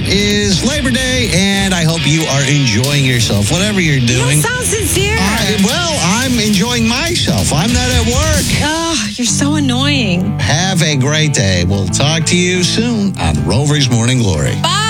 is Labor Day, and I hope you are enjoying yourself, whatever you're doing. You don't sound sincere. Well, I'm enjoying myself. I'm not at work. Oh, you're so annoying. Have a great day. We'll talk to you soon on Rover's Morning Glory. Bye.